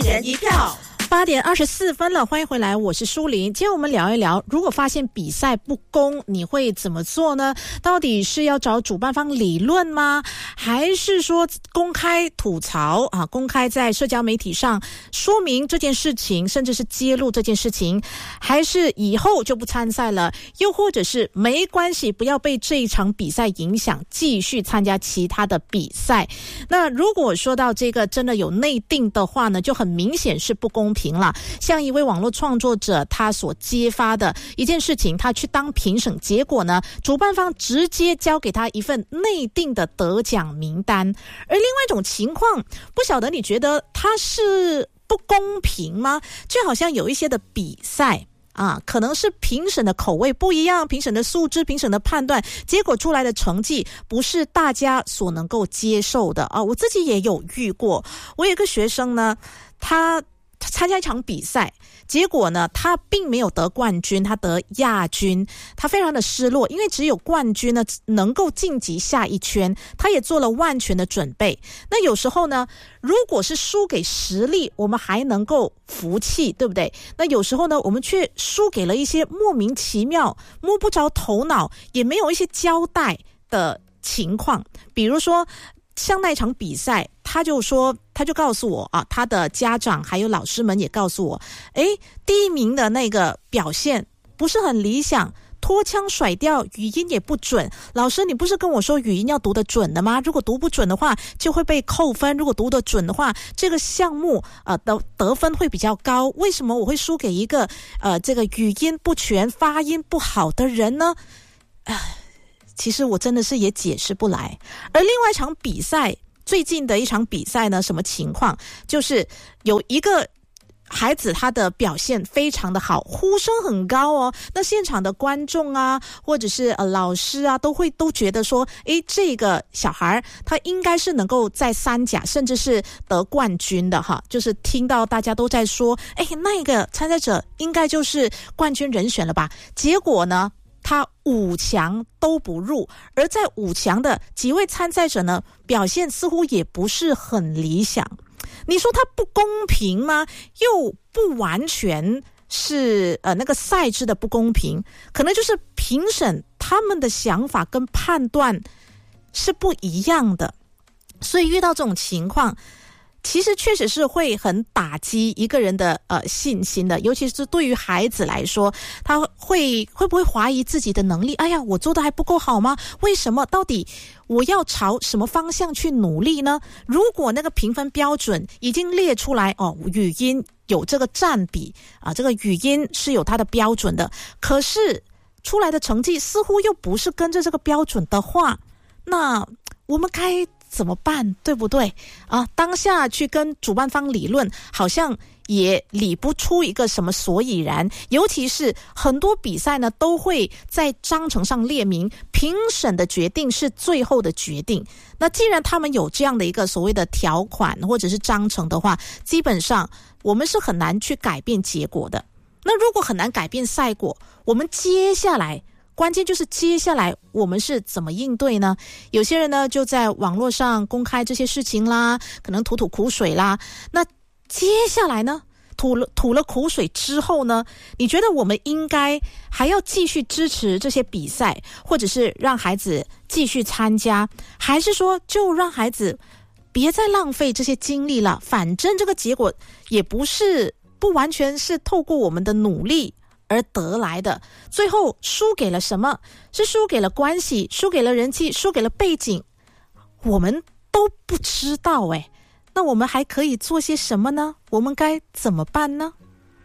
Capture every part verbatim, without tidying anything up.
人一票。 八点二十四分了，欢迎回来，我是舒玲。今天我们聊一聊，如果发现比赛不公，你会怎么做呢？到底是要找主办方理论吗？还是说公开吐槽啊？公开在社交媒体上说明这件事情，甚至是揭露这件事情？还是以后就不参赛了？又或者是没关系，不要被这一场比赛影响，继续参加其他的比赛？那如果说到这个真的有内定的话呢，就很明显是不公平了。像一位网络创作者他所揭发的一件事情，他去当评审，结果呢主办方直接交给他一份内定的得奖名单。而另外一种情况，不晓得你觉得他是不公平吗？就好像有一些的比赛啊，可能是评审的口味不一样，评审的素质，评审的判断，结果出来的成绩不是大家所能够接受的啊。我自己也有遇过，我有一个学生呢，他参加一场比赛，结果呢他并没有得冠军，他得亚军，他非常的失落，因为只有冠军呢能够晋级下一圈，他也做了万全的准备。那有时候呢，如果是输给实力，我们还能够服气，对不对？那有时候呢，我们却输给了一些莫名其妙摸不着头脑，也没有一些交代的情况。比如说像那一场比赛，他就说，他就告诉我啊，他的家长还有老师们也告诉我，诶，第一名的那个表现不是很理想，脱腔甩调，语音也不准。老师，你不是跟我说语音要读得准的吗？如果读不准的话，就会被扣分；如果读得准的话，这个项目呃的得分会比较高。为什么我会输给一个呃这个语音不全、发音不好的人呢？唉。其实我真的是也解释不来。而另外一场比赛，最近的一场比赛呢，什么情况？就是有一个孩子他的表现非常的好，呼声很高哦。那现场的观众啊，或者是呃老师啊，都会都觉得说，诶，这个小孩他应该是能够在三甲甚至是得冠军的哈。就是听到大家都在说，诶，那个参赛者应该就是冠军人选了吧？结果呢，他五强都不入，而在五强的几位参赛者呢，表现似乎也不是很理想。你说他不公平吗？又不完全是呃那个赛制的不公平，可能就是评审他们的想法跟判断是不一样的。所以遇到这种情况，其实确实是会很打击一个人的呃信心的，尤其是对于孩子来说，他会会不会怀疑自己的能力？哎呀，我做的还不够好吗？为什么？到底我要朝什么方向去努力呢？如果那个评分标准已经列出来哦，语音有这个占比啊，这个语音是有它的标准的，可是出来的成绩似乎又不是跟着这个标准的话，那我们该怎么办，对不对啊？当下去跟主办方理论，好像也理不出一个什么所以然。尤其是很多比赛呢，都会在章程上列明评审的决定是最后的决定。那既然他们有这样的一个所谓的条款或者是章程的话，基本上我们是很难去改变结果的。那如果很难改变赛果，我们接下来关键就是接下来我们是怎么应对呢？有些人呢就在网络上公开这些事情啦，可能吐吐苦水啦。那接下来呢，吐了吐了苦水之后呢，你觉得我们应该还要继续支持这些比赛，或者是让孩子继续参加，还是说就让孩子别再浪费这些精力了？反正这个结果也不是不完全是透过我们的努力而得来的，最后输给了什么？是输给了关系，输给了人气，输给了背景，我们都不知道诶。那我们还可以做些什么呢？我们该怎么办呢？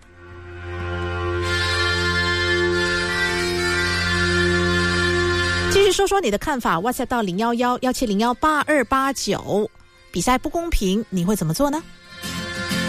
继续说说你的看法 ，WhatsApp 到零一一一七零一八二八九。比赛不公平，你会怎么做呢？